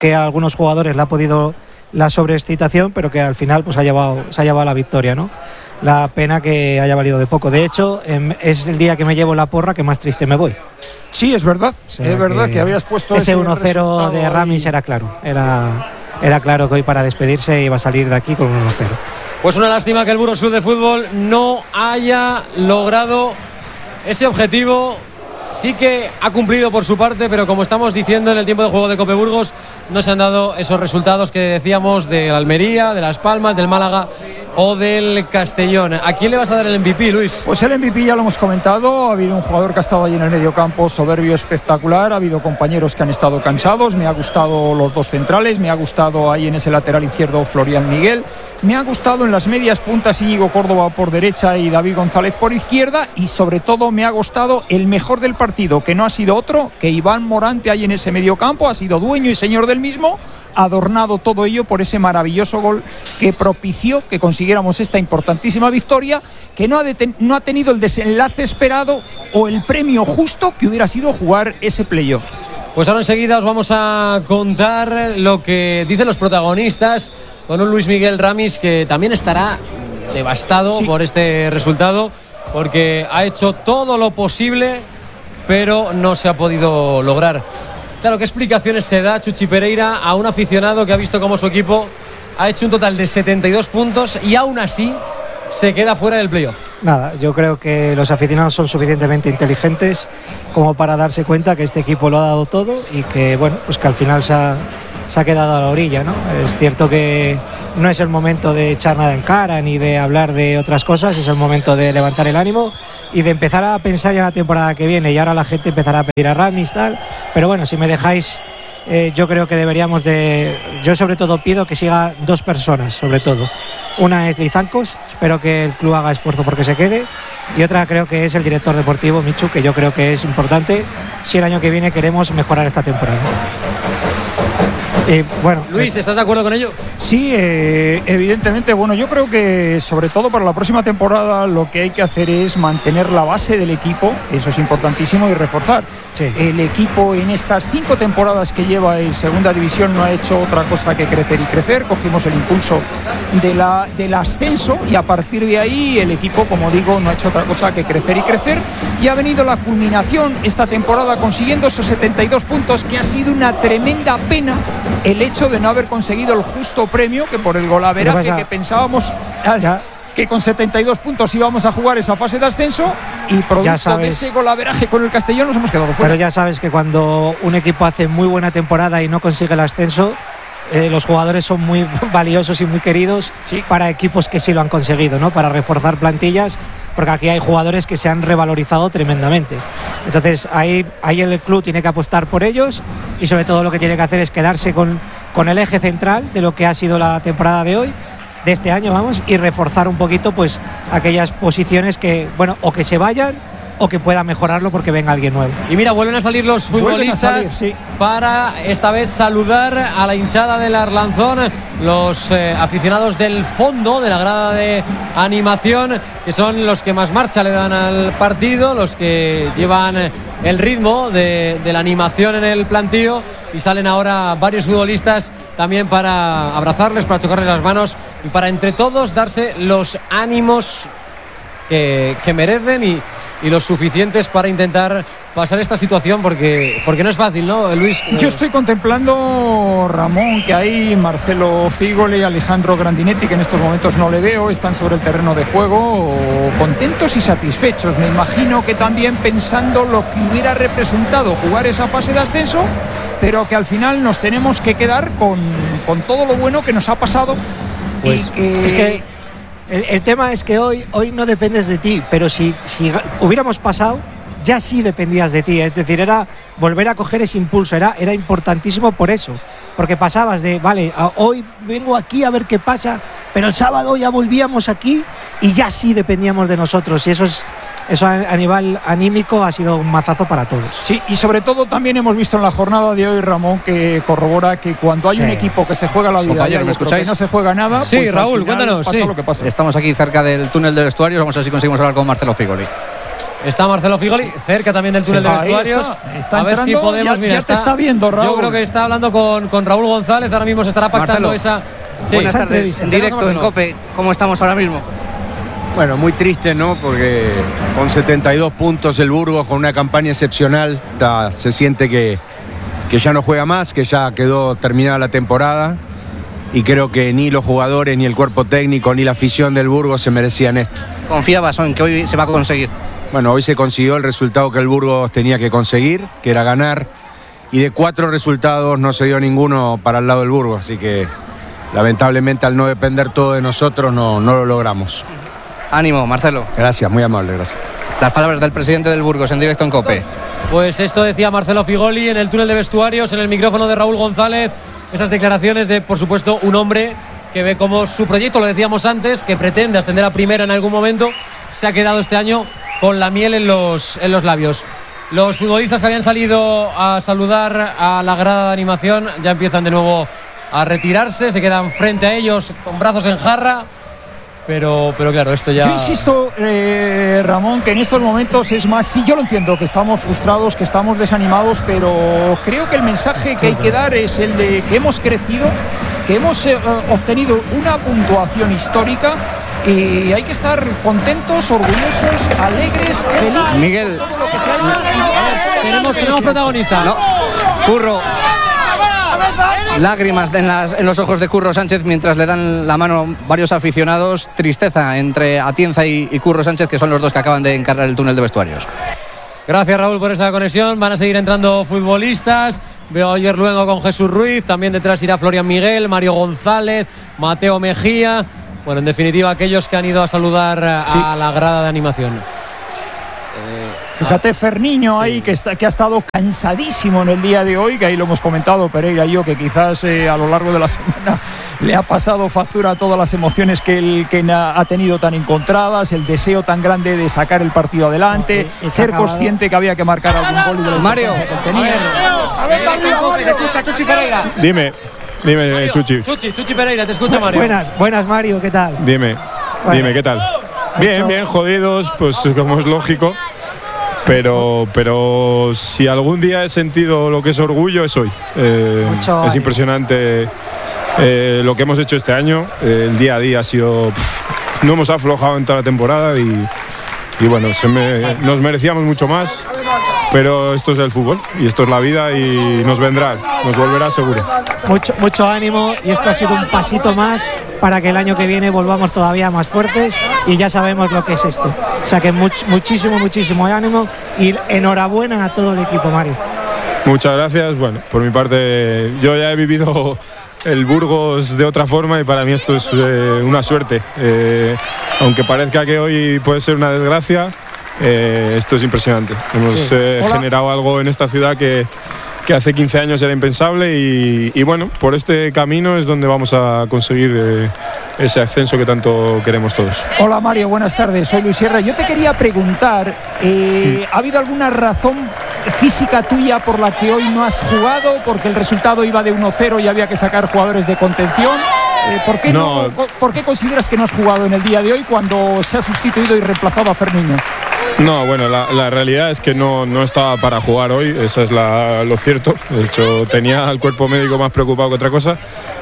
que a algunos jugadores le ha podido la sobreexcitación, pero que al final pues se ha llevado la victoria, ¿no? La pena que haya valido de poco. De hecho, es el día que me llevo la porra que más triste me voy. Sí, es verdad. O sea, es verdad que habías puesto ese 1-0 de Ramis. Era claro. Era claro que hoy para despedirse iba a salir de aquí con un 1-0. Pues una lástima que el Burgos Club de Fútbol no haya logrado ese objetivo. Sí que ha cumplido por su parte, pero como estamos diciendo, en el tiempo de juego de Cope Burgos no se han dado esos resultados que decíamos de la Almería, de Las Palmas, del Málaga o del Castellón. ¿A quién le vas a dar el MVP, Luis? Pues el MVP ya lo hemos comentado. Ha habido un jugador que ha estado ahí en el mediocampo soberbio, espectacular. Ha habido compañeros que han estado cansados. Me ha gustado los dos centrales. Me ha gustado ahí en ese lateral izquierdo Florian Miguel. Me ha gustado en las medias puntas Íñigo Córdoba por derecha y David González por izquierda. Y sobre todo me ha gustado el mejor del partido, que no ha sido otro que Iván Morante ahí en ese mediocampo. Ha sido dueño y señor del mismo, adornado todo ello por ese maravilloso gol que propició que consiguiéramos esta importantísima victoria, que no ha tenido el desenlace esperado o el premio justo que hubiera sido jugar ese playoff. Pues ahora enseguida os vamos a contar lo que dicen los protagonistas, con un Luis Miguel Ramis que también estará devastado por este resultado, porque ha hecho todo lo posible pero no se ha podido lograr. Claro, ¿qué explicaciones se da Chuchi Pereira a un aficionado que ha visto cómo su equipo ha hecho un total de 72 puntos y aún así se queda fuera del playoff? Nada, yo creo que los aficionados son suficientemente inteligentes como para darse cuenta que este equipo lo ha dado todo y que, bueno, pues que al final se ha quedado a la orilla, ¿no? Es cierto que no es el momento de echar nada en cara ni de hablar de otras cosas, es el momento de levantar el ánimo y de empezar a pensar ya en la temporada que viene, y ahora la gente empezará a pedir a Ramis, tal, pero bueno, si me dejáis, yo creo que deberíamos yo sobre todo pido que siga dos personas, sobre todo. Una es Lizancos, espero que el club haga esfuerzo porque se quede, y otra creo que es el director deportivo, Michu, que yo creo que es importante si el año que viene queremos mejorar esta temporada. Bueno, Luis, ¿estás de acuerdo con ello? Sí, evidentemente. Bueno, yo creo que sobre todo para la próxima temporada lo que hay que hacer es mantener la base del equipo, eso es importantísimo, y reforzar. Sí. El equipo en estas 5 temporadas que lleva en segunda división no ha hecho otra cosa que crecer y crecer. Cogimos el impulso del ascenso y a partir de ahí el equipo, como digo, no ha hecho otra cosa que crecer y crecer, y ha venido la culminación esta temporada consiguiendo esos 72 puntos, que ha sido una tremenda pena el hecho de no haber conseguido el justo premio, que por el golaveraje que pensábamos que con 72 puntos íbamos a jugar esa fase de ascenso, y producto de ese golaveraje con el Castellón nos hemos quedado fuera. Pero ya sabes que cuando un equipo hace muy buena temporada y no consigue el ascenso, los jugadores son muy valiosos y muy queridos para equipos que sí lo han conseguido, ¿no? Para reforzar plantillas, porque aquí hay jugadores que se han revalorizado tremendamente. Entonces ahí el club tiene que apostar por ellos, y sobre todo lo que tiene que hacer es quedarse con el eje central de lo que ha sido la temporada de hoy, de este año, vamos, y reforzar un poquito pues aquellas posiciones que, bueno, o que se vayan o que pueda mejorarlo porque venga alguien nuevo. Y mira, vuelven a salir los futbolistas para esta vez saludar a la hinchada del Arlanzón, los aficionados del fondo de la grada de animación, que son los que más marcha le dan al partido, los que llevan el ritmo de la animación en el plantío, y salen ahora varios futbolistas también para abrazarles, para chocarles las manos y para entre todos darse los ánimos que merecen y los suficientes para intentar pasar esta situación, porque no es fácil, ¿no, Luis? Yo estoy contemplando, Ramón, que hay Marcelo Figoli y Alejandro Grandinetti, que en estos momentos no le veo, están sobre el terreno de juego contentos y satisfechos. Me imagino que también pensando lo que hubiera representado jugar esa fase de ascenso, pero que al final nos tenemos que quedar con todo lo bueno que nos ha pasado. Pues es que el tema es que hoy no dependes de ti, pero si hubiéramos pasado, ya sí dependías de ti. Es decir, era volver a coger ese impulso, era importantísimo por eso, porque pasabas de, vale, hoy vengo aquí a ver qué pasa, pero el sábado ya volvíamos aquí y ya sí dependíamos de nosotros, y eso a nivel anímico ha sido un mazazo para todos. Sí, y sobre todo también hemos visto en la jornada de hoy, Ramón, que corrobora que cuando hay un equipo que se juega la vida y otro que no se juega nada, sí, pues Raúl, cuéntanos, pasa lo que pasa. Estamos aquí cerca del túnel de vestuarios, vamos a ver si conseguimos hablar con Marcelo Figoli. Está Marcelo Figoli, cerca también del túnel de vestuarios. Está a ver si podemos. Ya te está viendo, Raúl. Yo creo que está hablando con Raúl González. Ahora mismo se estará pactando Marcelo, esa. Buenas tardes, en directo en COPE. ¿Cómo estamos ahora mismo? Bueno, muy triste, ¿no? Porque con 72 puntos el Burgos, con una campaña excepcional, se siente que ya no juega más, que ya quedó terminada la temporada. Y creo que ni los jugadores, ni el cuerpo técnico, ni la afición del Burgos se merecían esto. ¿Confiabas en que hoy se va a conseguir? Bueno, hoy se consiguió el resultado que el Burgos tenía que conseguir, que era ganar. Y de 4 resultados no se dio ninguno para el lado del Burgos. Así que, lamentablemente, al no depender todo de nosotros, no lo logramos. Ánimo, Marcelo. Gracias, muy amable, gracias. Las palabras del presidente del Burgos en directo en COPE. Pues esto decía Marcelo Figoli en el túnel de vestuarios, en el micrófono de Raúl González. Esas declaraciones de, por supuesto, un hombre que ve como su proyecto, lo decíamos antes, que pretende ascender a primera en algún momento, se ha quedado este año con la miel en los labios. Los futbolistas que habían salido a saludar a la grada de animación ya empiezan de nuevo a retirarse, se quedan frente a ellos con brazos en jarra. Pero claro, esto ya... Yo insisto, Ramón, que en estos momentos es más... Sí, yo lo entiendo, que estamos frustrados, que estamos desanimados, pero creo que el mensaje que hay que dar es el de que hemos crecido, que hemos obtenido una puntuación histórica y hay que estar contentos, orgullosos, alegres, felices. Miguel, por todo lo que se ha hecho. Tenemos protagonista. No, Curro. Lágrimas en los ojos de Curro Sánchez mientras le dan la mano varios aficionados. Tristeza entre Atienza y Curro Sánchez, que son los dos que acaban de encargar el túnel de vestuarios. Gracias, Raúl, por esa conexión. Van a seguir entrando futbolistas. Veo a Oyer Luengo con Jesús Ruiz. También detrás irá Florian Miguel, Mario González, Mateo Mejía. Bueno, en definitiva, aquellos que han ido a saludar a la grada de animación. Fíjate, Ferniño ahí que ha estado cansadísimo en el día de hoy, que ahí lo hemos comentado Pereira y yo, que quizás a lo largo de la semana le ha pasado factura a todas las emociones que él ha tenido tan encontradas, el deseo tan grande de sacar el partido adelante, ser consciente que había que marcar algún gol. Y de los Mario, te escucha Chuchi Pereira. Dime, Chuchi Pereira, te escucha Mario. Buenas Mario, ¿qué tal? Dime, ¿qué tal? Bien, jodidos, pues como es lógico. Pero si algún día he sentido lo que es orgullo, es hoy. Es impresionante lo que hemos hecho este año. El día a día ha sido... no hemos aflojado en toda la temporada y bueno, nos merecíamos mucho más. Pero esto es el fútbol y esto es la vida y nos volverá seguro. Mucho ánimo, y esto ha sido un pasito más para que el año que viene volvamos todavía más fuertes y ya sabemos lo que es esto. O sea que muchísimo ánimo y enhorabuena a todo el equipo, Mario. Muchas gracias. Bueno, por mi parte yo ya he vivido el Burgos de otra forma y para mí esto es una suerte. Aunque parezca que hoy puede ser una desgracia, esto es impresionante. Hemos generado algo en esta ciudad que hace 15 años era impensable y bueno, por este camino es donde vamos a conseguir ese ascenso que tanto queremos todos. Hola Mario, buenas tardes, soy Luis Sierra. Yo te quería preguntar, ¿ha habido alguna razón física tuya por la que hoy no has jugado? Porque el resultado iba de 1-0 y había que sacar jugadores de contención. ¿Por qué consideras que no has jugado en el día de hoy cuando se ha sustituido y reemplazado a Ferniño? No, bueno, la realidad es que no estaba para jugar hoy, eso es lo cierto. De hecho, tenía al cuerpo médico más preocupado que otra cosa.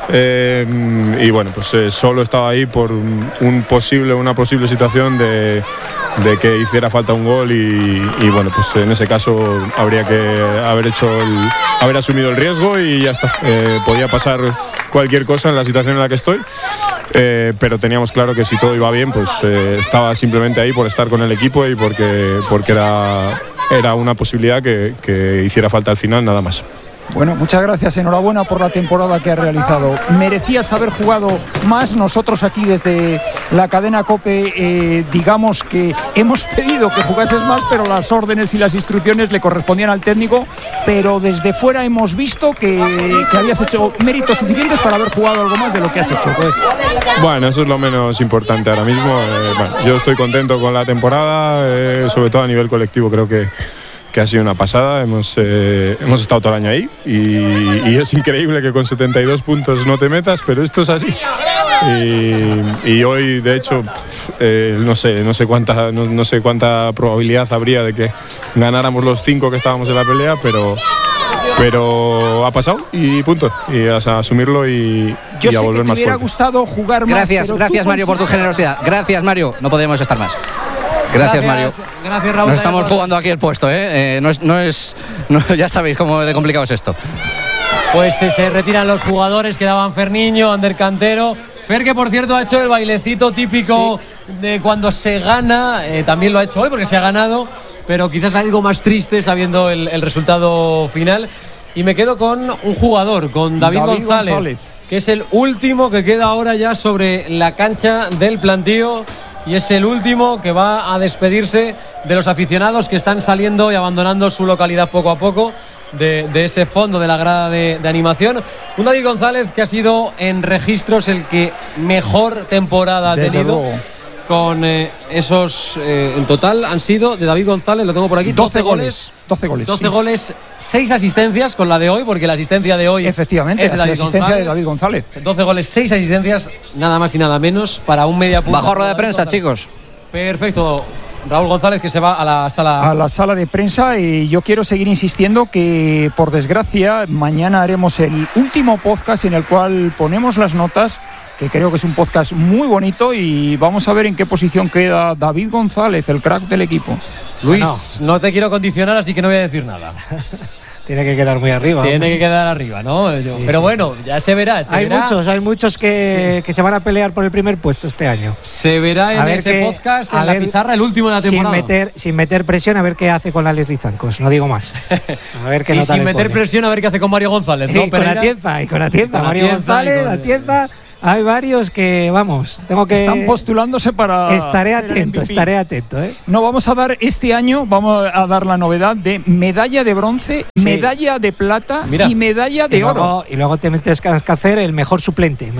Y bueno, pues solo estaba ahí por una posible situación de que hiciera falta un gol y bueno, pues en ese caso habría que haber asumido el riesgo y ya está. Podía pasar cualquier cosa en la situación en la que estoy. Pero teníamos claro que si todo iba bien, pues estaba simplemente ahí por estar con el equipo y porque era una posibilidad que hiciera falta al final, nada más. Bueno, muchas gracias, enhorabuena por la temporada que has realizado. Merecías haber jugado más. Nosotros aquí desde la cadena COPE digamos que hemos pedido que jugases más, pero las órdenes y las instrucciones le correspondían al técnico, pero desde fuera hemos visto que habías hecho méritos suficientes para haber jugado algo más de lo que has hecho. Pues bueno, eso es lo menos importante ahora mismo. Bueno, yo estoy contento con la temporada, sobre todo a nivel colectivo creo que ha sido una pasada. Hemos estado todo el año ahí y es increíble que con 72 puntos no te metas, pero esto es así. y hoy de hecho no sé cuánta probabilidad habría de que ganáramos los 5 que estábamos en la pelea, pero ha pasado y punto, y a asumirlo y a volver más fuerte. Me hubiera gustado jugar más. Gracias Mario por tu generosidad. Gracias Mario, no podemos estar más. Gracias Mario. Gracias Raúl. Nos estamos jugando aquí el puesto, ya sabéis cómo de complicado es esto. Pues se retiran los jugadores, quedaban Ferniño, Ander Cantero. Fer, que por cierto ha hecho el bailecito típico de cuando se gana, también lo ha hecho hoy porque se ha ganado, pero quizás algo más triste sabiendo el resultado final. Y me quedo con un jugador, con David González, que es el último que queda ahora ya sobre la cancha del plantío. Y es el último que va a despedirse de los aficionados que están saliendo y abandonando su localidad poco a poco de ese fondo de la grada de animación. Un David González que ha sido en registros el que mejor temporada ha tenido. Con esos, en total han sido de David González, lo tengo por aquí, 12 goles. 12 goles, 6 asistencias con la de hoy, porque la asistencia de hoy efectivamente es de David González. 12 goles, 6 asistencias, nada más y nada menos para un media punta. Bajo rueda de prensa, chicos. Perfecto. Raúl González, que se va a la sala de prensa, y yo quiero seguir insistiendo que, por desgracia, mañana haremos el último podcast en el cual ponemos las notas, que creo que es un podcast muy bonito, y vamos a ver en qué posición queda David González, el crack del equipo. Luis, no te quiero condicionar, así que no voy a decir nada. Tiene que quedar muy arriba. Tiene que quedar arriba, ¿no? Pero bueno, ya se verá. Hay muchos que se van a pelear por el primer puesto este año. Se verá en ese podcast, en la pizarra, el último de la temporada. Sin meter presión, a ver qué hace con Leslie Zancos, no digo más. A ver qué y sin meter presión, a ver qué hace con Mario González, ¿no? Y con Atienza. Mario González, Atienza. Hay varios que, están postulándose para... Estaré atento. No, vamos a dar este año, la novedad de medalla de bronce, medalla de plata y medalla de oro. Y luego te metes que hacer el mejor suplente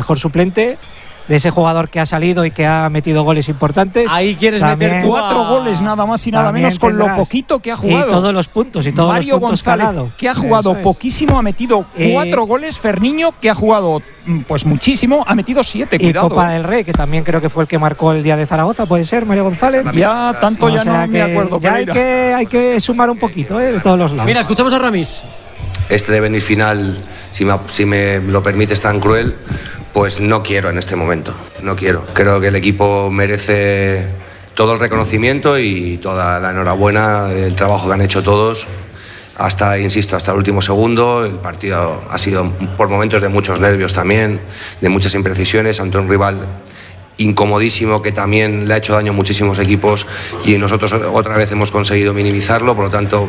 de ese jugador que ha salido y que ha metido goles importantes. Ahí quieres meter 4 goles nada más y nada menos, con lo poquito que ha jugado. Y todos los puntos Mario González, que ha jugado poquísimo, ha metido 4 goles. Ferniño, que ha jugado pues muchísimo, ha metido 7. Y Copa del Rey, que también creo que fue el que marcó el día de Zaragoza, puede ser, Mario González. Ya tanto ya no me acuerdo. Ya hay que sumar un poquito de todos los lados. Mira, escuchamos a Ramis. Este devenir final, si me lo permites tan cruel, pues no quiero en este momento, no quiero. Creo que el equipo merece todo el reconocimiento y toda la enhorabuena del trabajo que han hecho todos. Hasta el último segundo. El partido ha sido por momentos de muchos nervios también, de muchas imprecisiones ante un rival incomodísimo que también le ha hecho daño a muchísimos equipos, y nosotros otra vez hemos conseguido minimizarlo. Por lo tanto,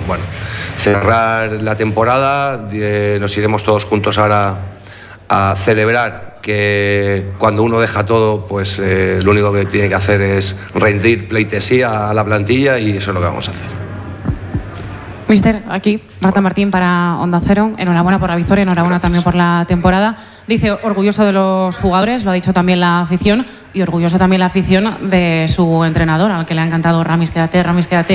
cerrar la temporada, nos iremos todos juntos ahora a celebrar que cuando uno deja todo, pues lo único que tiene que hacer es rendir pleitesía a la plantilla, y eso es lo que vamos a hacer. Mister, aquí Marta Martín para Onda Cero. Enhorabuena por la victoria, enhorabuena también por la temporada. Dice, orgulloso de los jugadores, lo ha dicho también la afición, y orgulloso también la afición de su entrenador, al que le ha encantado Ramis, quédate.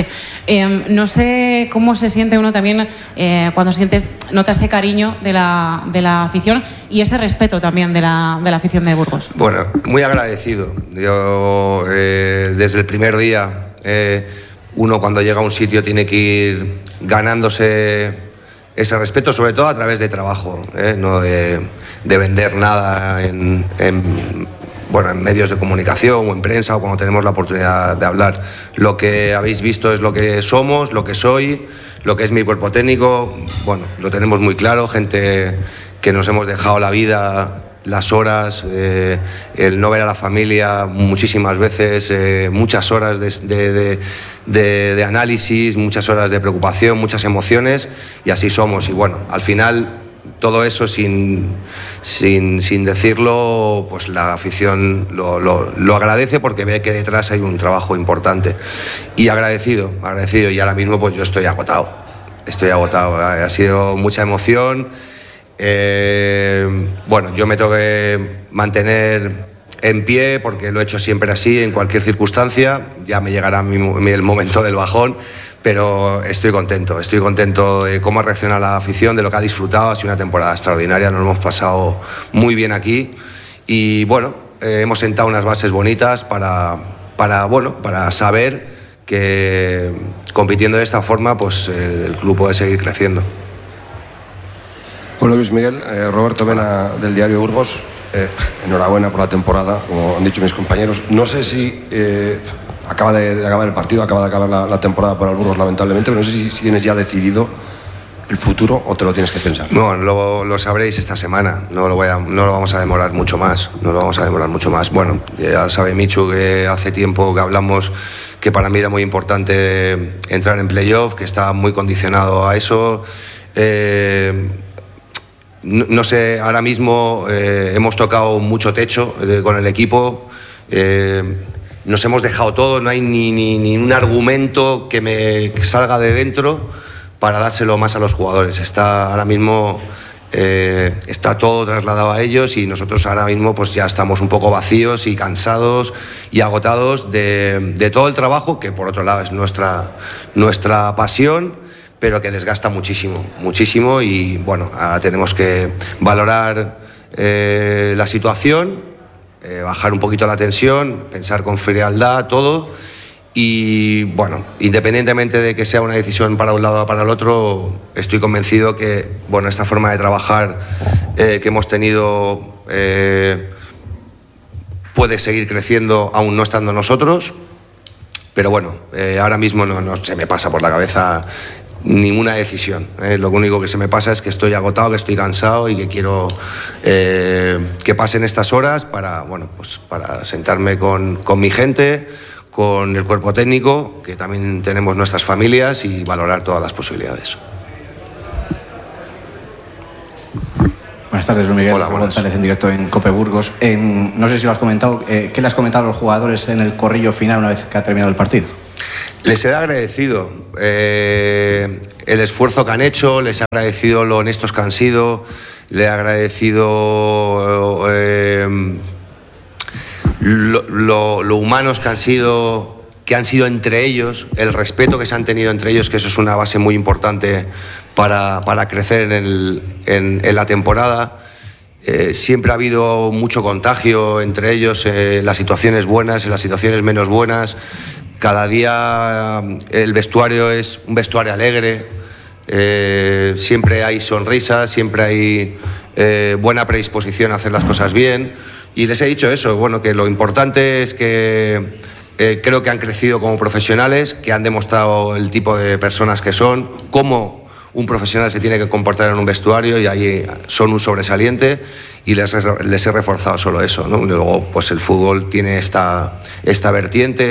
No sé cómo se siente uno también cuando nota ese cariño de la afición y ese respeto también de la afición de Burgos. Bueno, muy agradecido. Yo desde el primer día... uno cuando llega a un sitio tiene que ir ganándose ese respeto, sobre todo a través de trabajo, no de vender nada en medios de comunicación o en prensa, o cuando tenemos la oportunidad de hablar. Lo que habéis visto es lo que somos, lo que soy, lo que es mi cuerpo técnico. Lo tenemos muy claro, gente que nos hemos dejado la vida, las horas, el no ver a la familia muchísimas veces, muchas horas de análisis, muchas horas de preocupación, muchas emociones, y así somos. Y al final todo eso sin decirlo, pues la afición lo agradece, porque ve que detrás hay un trabajo importante, y agradecido, y ahora mismo pues yo estoy agotado, ha sido mucha emoción. Yo me tengo que mantener en pie, porque lo he hecho siempre así, en cualquier circunstancia. Ya me llegará el momento del bajón, pero estoy contento de cómo ha reaccionado la afición, de lo que ha disfrutado. Ha sido una temporada extraordinaria, nos lo hemos pasado muy bien aquí, y hemos sentado unas bases bonitas para saber que compitiendo de esta forma pues el club puede seguir creciendo. Hola Luis Miguel, Roberto Mena del diario Burgos. Enhorabuena por la temporada, como han dicho mis compañeros. No sé si acaba de acabar el partido, acaba de acabar la temporada para el Burgos, lamentablemente, pero no sé si tienes ya decidido el futuro o te lo tienes que pensar. No, lo sabréis esta semana, no lo vamos a demorar mucho más, Bueno, ya sabe Michu que hace tiempo que hablamos que para mí era muy importante entrar en playoff, que estaba muy condicionado a eso. No sé, ahora mismo hemos tocado mucho techo con el equipo, nos hemos dejado todo, no hay ni un argumento que salga de dentro para dárselo más a los jugadores. Ahora mismo está todo trasladado a ellos y nosotros ahora mismo pues ya estamos un poco vacíos y cansados y agotados de todo el trabajo, que por otro lado es nuestra pasión, pero que desgasta muchísimo y bueno, ahora tenemos que valorar la situación, bajar un poquito la tensión, pensar con frialdad todo. Y bueno, independientemente de que sea una decisión para un lado o para el otro, estoy convencido que bueno, esta forma de trabajar que hemos tenido puede seguir creciendo aún no estando nosotros, pero bueno, ahora mismo no se me pasa por la cabeza ninguna decisión. Lo único que se me pasa es que estoy agotado, que estoy cansado y que quiero que pasen estas horas para sentarme con mi gente, con el cuerpo técnico, que también tenemos nuestras familias, y valorar todas las posibilidades. Buenas tardes, Luis Miguel. Hola, buenas. González en directo en Cope Burgos. No sé si lo has comentado, ¿qué le has comentado a los jugadores en el corrillo final una vez que ha terminado el partido? Les he agradecido el esfuerzo que han hecho, les he agradecido lo honestos que han sido, le he agradecido lo humanos que han sido entre ellos, el respeto que se han tenido entre ellos, que eso es una base muy importante para crecer en la temporada. Siempre ha habido mucho contagio entre ellos, en las situaciones buenas, en las situaciones menos buenas. Cada día el vestuario es un vestuario alegre, siempre hay sonrisas, siempre hay buena predisposición a hacer las cosas bien. Y les he dicho eso, bueno, que lo importante es que creo que han crecido como profesionales, que han demostrado el tipo de personas que son, cómo un profesional se tiene que comportar en un vestuario, y ahí son un sobresaliente, y les he reforzado solo eso, ¿no? Y luego pues el fútbol tiene esta vertiente,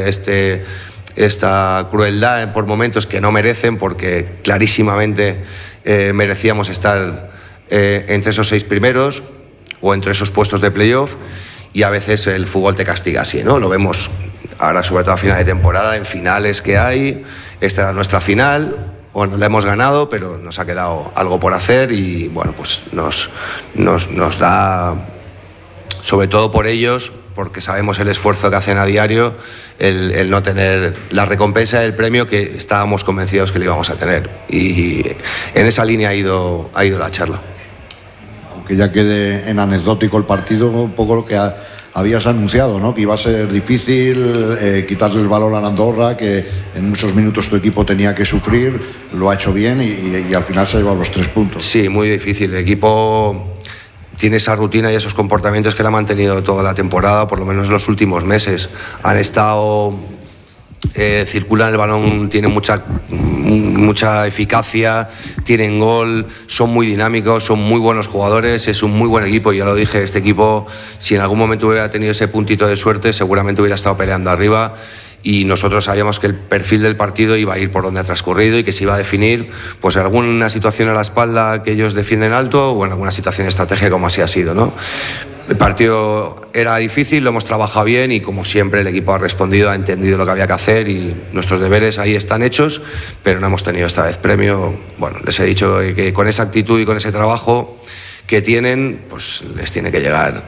esta crueldad por momentos que no merecen, porque clarísimamente merecíamos estar entre esos 6 primeros o entre esos puestos de playoff, y a veces el fútbol te castiga así, ¿no? Lo vemos ahora, sobre todo a final de temporada, en finales que hay. Esta era nuestra final, bueno, la hemos ganado, pero nos ha quedado algo por hacer, y bueno, pues nos da, sobre todo por ellos, porque sabemos el esfuerzo que hacen a diario, el no tener la recompensa del premio que estábamos convencidos que lo íbamos a tener, y en esa línea ha ido la charla. Que ya quede en anecdótico el partido, un poco lo que habías anunciado, ¿no? Que iba a ser difícil quitarle el balón a Andorra, que en muchos minutos tu equipo tenía que sufrir, lo ha hecho bien y al final se ha llevado los 3 puntos. Sí, muy difícil. El equipo tiene esa rutina y esos comportamientos que la ha mantenido toda la temporada, por lo menos en los últimos meses. Han estado... circulan el balón, tienen mucha eficacia, tienen gol, son muy dinámicos, son muy buenos jugadores, es un muy buen equipo. Ya lo dije, este equipo, si en algún momento hubiera tenido ese puntito de suerte, seguramente hubiera estado peleando arriba, y nosotros sabíamos que el perfil del partido iba a ir por donde ha transcurrido y que se iba a definir pues alguna situación a la espalda que ellos defienden alto, o en alguna situación estratégica, como así ha sido, ¿no? El partido era difícil, lo hemos trabajado bien, y como siempre el equipo ha respondido, ha entendido lo que había que hacer, y nuestros deberes ahí están hechos, pero no hemos tenido esta vez premio. Bueno, les he dicho que con esa actitud y con ese trabajo que tienen, pues les tiene que llegar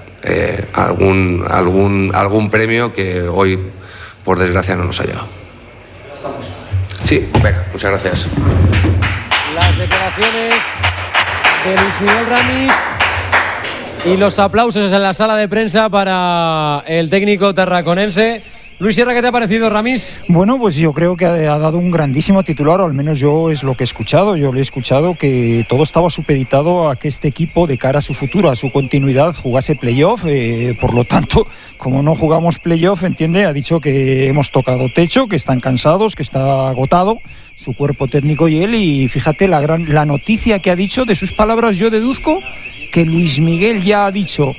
algún premio que hoy, por desgracia, no nos ha llegado. Sí, venga, muchas gracias. Las declaraciones de Luis Miguel Ramis Y los aplausos en la sala de prensa para el técnico tarraconense. Luis Sierra, ¿qué te ha parecido, Ramis? Bueno, pues yo creo que ha dado un grandísimo titular, o al menos yo es lo que he escuchado. Yo le he escuchado que todo estaba supeditado a que este equipo, de cara a su futuro, a su continuidad, jugase playoff. Por lo tanto, como no jugamos playoff, entiende, ha dicho que hemos tocado techo, que están cansados, que está agotado su cuerpo técnico y él. Y fíjate la noticia que ha dicho, de sus palabras yo deduzco que Luis Miguel ya ha dicho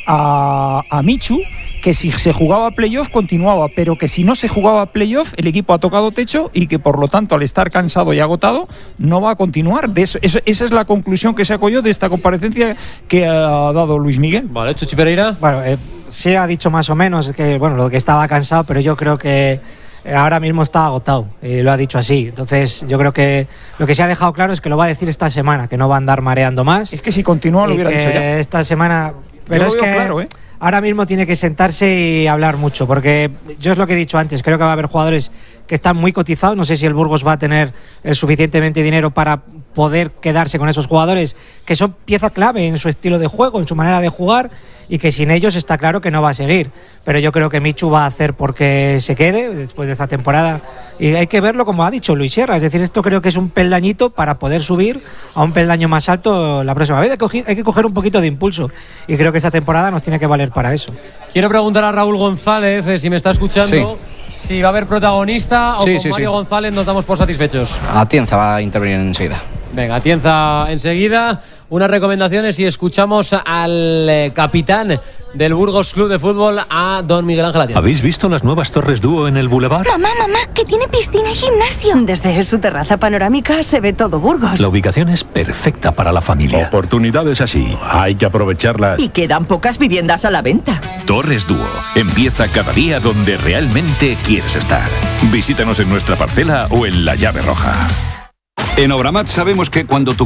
a Michu que si se jugaba playoff continuaba, pero que si no se jugaba playoff el equipo ha tocado techo y que por lo tanto al estar cansado y agotado no va a continuar. Esa es la conclusión que saco yo de esta comparecencia que ha dado Luis Miguel. Vale, Chuchi Pereira. Bueno, sí ha dicho más o menos que lo que estaba cansado, pero yo creo que ahora mismo está agotado, lo ha dicho así. Entonces yo creo que lo que se ha dejado claro es que lo va a decir esta semana, que no va a andar mareando más. Es que si continúa lo hubiera dicho ya. Esta semana, pero es que claro, ahora mismo tiene que sentarse y hablar mucho, porque yo es lo que he dicho antes, creo que va a haber jugadores que están muy cotizados, no sé si el Burgos va a tener suficientemente dinero para poder quedarse con esos jugadores que son pieza clave en su estilo de juego, en su manera de jugar, y que sin ellos está claro que no va a seguir. Pero yo creo que Michu va a hacer porque se quede después de esta temporada, y hay que verlo como ha dicho Luis Sierra, es decir, esto creo que es un peldañito para poder subir a un peldaño más alto la próxima vez. Hay que coger un poquito de impulso, y creo que esta temporada nos tiene que valer para eso. Quiero preguntar a Raúl González, si me está escuchando, si va a haber protagonista o con Mario González nos damos por satisfechos. Atienza va a intervenir enseguida. Venga, Atienza enseguida. Unas recomendaciones y escuchamos al capitán del Burgos Club de Fútbol, a don Miguel Ángel Atienza. ¿Habéis visto las nuevas torres dúo en el Boulevard? Mamá, que tiene piscina y gimnasio. Desde su terraza panorámica se ve todo Burgos. La ubicación es perfecta para la familia. Oportunidades así, hay que aprovecharlas. Y quedan pocas viviendas a la venta. Torres Dúo. Empieza cada día donde realmente quieres estar. Visítanos en nuestra parcela o en La Llave Roja. En Obramat sabemos que cuando tu